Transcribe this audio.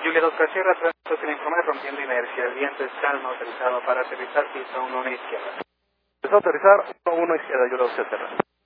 Juliet Oscar Sierra, tránsito sin informar, rompiendo inercia. El viento es calmo, autorizado para aterrizar, pista 1 izquierda. Empezó a aterrizar, 1 izquierda, Juliet Oscar Sierra.